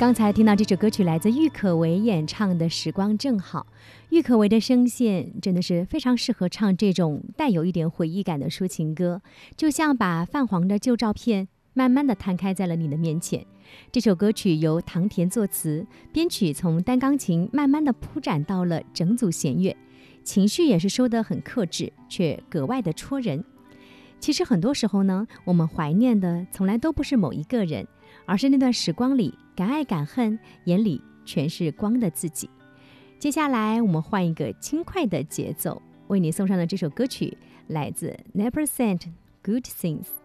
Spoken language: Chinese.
刚才听到这首歌曲来自郁可唯演唱的《时光正好》，郁可唯的声线真的是非常适合唱这种带有一点回忆感的抒情歌，就像把泛黄的旧照片慢慢地摊开在了你的面前。这首歌曲由唐田作词，编曲从单钢琴慢慢地铺展到了整组弦乐，情绪也是收得很克制，却格外的戳人。其实很多时候呢，我们怀念的从来都不是某一个人，而是那段时光里敢爱敢恨，眼里全是光的自己。接下来我们换一个轻快的节奏，为你送上的这首歌曲来自 Never Said Good Things。